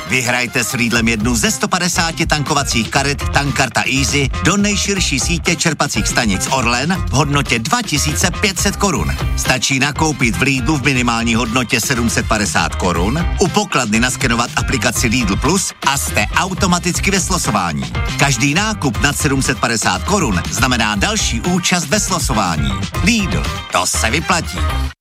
Vyhrajte s Lidlem jednu ze 150 tankovacích karet Tankarta Easy do nejširší sítě čerpacích stanic Orlen v hodnotě 2500 korun. Stačí nakoupit v Lidlu v minimální hodnotě 750 korun, u pokladny naskenovat aplikaci Lidl Plus a jste automaticky ve slosování. Každý nákup nad 750 korun znamená další účast ve slosování. Lidl, to se vyplatí.